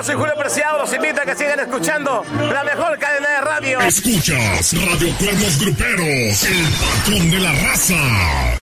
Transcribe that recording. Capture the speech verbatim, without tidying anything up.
Yo soy Julio Preciado, los invito a que sigan escuchando la mejor cadena de radio. Escuchas Radio Cuernos Gruperos, el patrón de la raza.